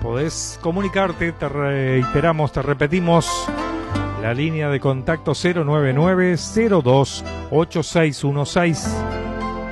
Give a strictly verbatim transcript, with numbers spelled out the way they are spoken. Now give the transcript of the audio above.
podés comunicarte, te reiteramos, te repetimos, la línea de contacto cero nueve nueve cero dos ocho seis uno seis.